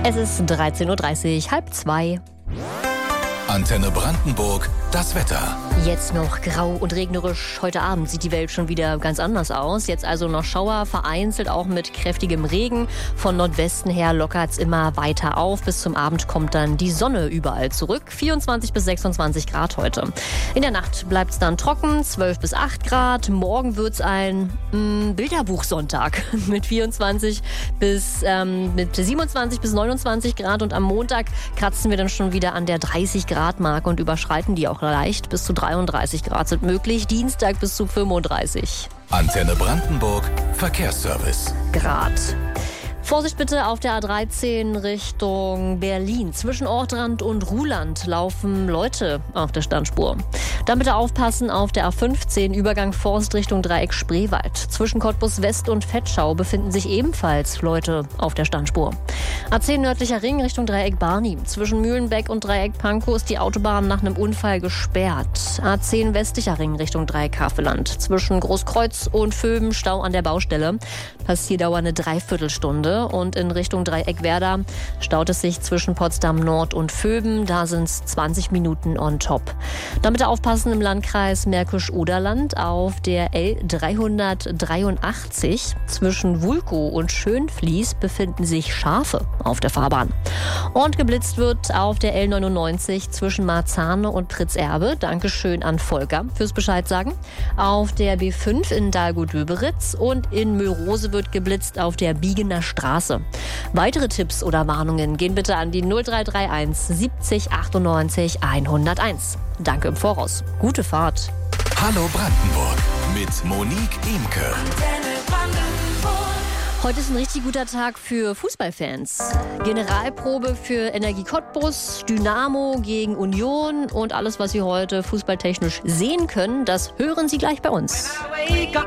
Es ist 13:30 Uhr, halb zwei. Antenne Brandenburg, das Wetter. Jetzt noch grau und regnerisch. Heute Abend sieht die Welt schon wieder ganz anders aus. Jetzt also noch Schauer, vereinzelt auch mit kräftigem Regen. Von Nordwesten her lockert's immer weiter auf. Bis zum Abend kommt dann die Sonne überall zurück. 24 bis 26 Grad heute. In der Nacht bleibt's dann trocken, 12 bis 8 Grad. Morgen wird's ein Bilderbuchsonntag mit 27 bis 29 Grad. Und am Montag kratzen wir dann schon wieder an der 30 Grad Marke und überschreiten die auch leicht. Bis zu 33 Grad sind möglich. Dienstag bis zu 35 Antenne Brandenburg, Verkehrsservice. Grad. Vorsicht bitte auf der A13 Richtung Berlin. Zwischen Ortrand und Ruhland laufen Leute auf der Standspur. Dann bitte aufpassen auf der A15 Übergang Forst Richtung Dreieck Spreewald. Zwischen Cottbus West und Vetschau befinden sich ebenfalls Leute auf der Standspur. A10 nördlicher Ring Richtung Dreieck Barnim. Zwischen Mühlenbeck und Dreieck Pankow ist die Autobahn nach einem Unfall gesperrt. A10 westlicher Ring Richtung Dreieck Havelland. Zwischen Großkreuz und Vöben Stau an der Baustelle. Passierdauer eine Dreiviertelstunde. Und in Richtung Dreieck Werder staut es sich zwischen Potsdam Nord und Vöben. Da sind es 20 Minuten on top. Dann bitte aufpassen im Landkreis Märkisch-Oderland auf der L383. Zwischen Wulkow und Schönfließ befinden sich Schafe auf der Fahrbahn. Und geblitzt wird auf der L99 zwischen Marzahne und Pritzerbe. Dankeschön an Volker fürs Bescheid sagen. Auf der B5 in Dahlgut-Döberitz und in Mölrose wird geblitzt auf der Biegener Straße. Weitere Tipps oder Warnungen gehen bitte an die 0331 70 98 101. Danke im Voraus. Gute Fahrt. Hallo Brandenburg mit Monique Imke. Heute ist ein richtig guter Tag für Fußballfans. Generalprobe für Energie Cottbus, Dynamo gegen Union und alles, was Sie heute fußballtechnisch sehen können, das hören Sie gleich bei uns.